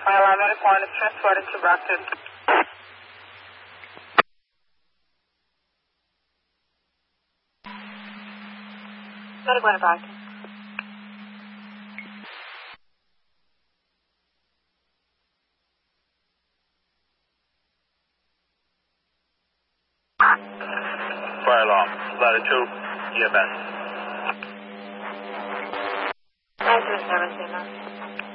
Medic 1 is transported to Brockton. Medic 1 to Brockton. Fire alarm, latitude, EMS. 927,